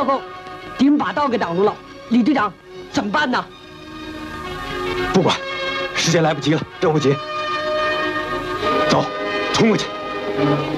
后，丁把道给挡住了。李队长，怎么办呢？ 不管，时间来不及了，等不及。走，冲过去。